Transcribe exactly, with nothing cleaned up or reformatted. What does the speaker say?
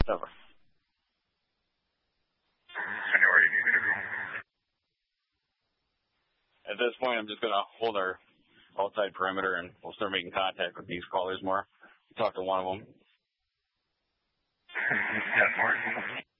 Over. At this point, I'm just going to hold our outside perimeter, and we'll start making contact with these callers more. Talk to one of them. Yeah,